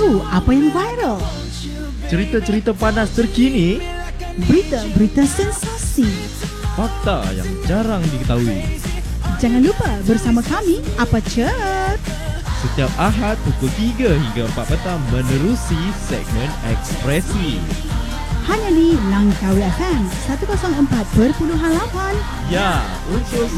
tahu apa yang viral, cerita-cerita panas terkini, berita-berita sensasi. fakta yang jarang diketahui. Jangan lupa bersama kami, Apa Cek? Setiap Ahad pukul 3 hingga 4 petang menerusi segmen Ekspresi. Hanya di Langkawi FM 104.8. Ya, untuk